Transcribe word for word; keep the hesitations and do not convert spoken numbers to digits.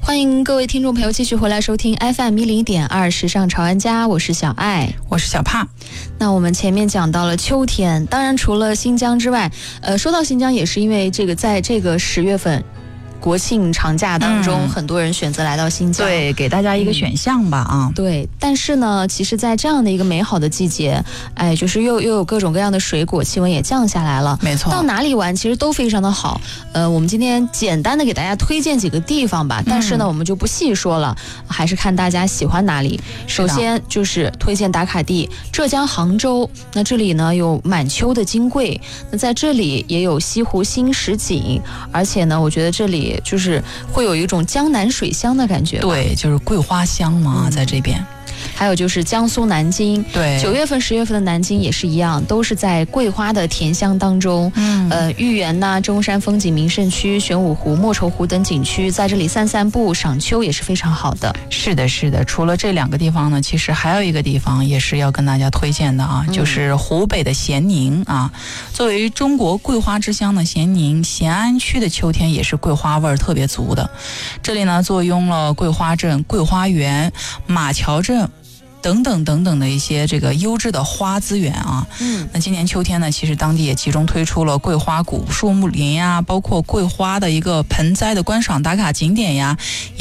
欢迎各位听众朋友继续回来收听 F M 一零点二时尚潮玩家，我是小爱， 我是小帕。 那我们前面讲到了秋天，当然除了新疆之外，呃，说到新疆也是因为这个在这个十月份国庆长假当中、嗯、很多人选择来到新疆， 对，给大家一个选项吧、嗯、啊。 对，但是呢，其实在这样的一个美好的季节，哎，就是又又有各种各样的水果，气温也降下来了， 没错， 到哪里玩其实都非常的好。呃，我们今天简单的给大家推荐几个地方吧，但是呢，嗯、我们就不细说了，还是看大家喜欢哪里。首先就是推荐打卡地浙江杭州，那这里呢有满秋的金桂，那在这里也有西湖新石景，而且呢，我觉得这里就是会有一种江南水乡的感觉， 对，就是桂花香嘛、嗯、在这边。 还有就是江苏南京， 对， 九月份、十月份的南京也是一样，都是在桂花的甜香当中。嗯，呃，豫园呐、中山风景名胜区、玄武湖、莫愁湖等景区，在这里散散步、赏秋也是非常好的。 是的，是的。除了这两个地方呢，其实还有一个地方也是要跟大家推荐的啊，嗯、就是湖北的咸宁啊。作为中国桂花之乡的咸宁，咸安区的秋天也是桂花味儿特别足的。这里呢，坐拥了桂花镇、桂花园、马桥镇等等等等的一些这个优质的花资源啊，嗯，那今年秋天呢，其实当地也集中推出了桂花谷、树木林呀，包括桂花的一个盆栽的观赏打卡景点呀。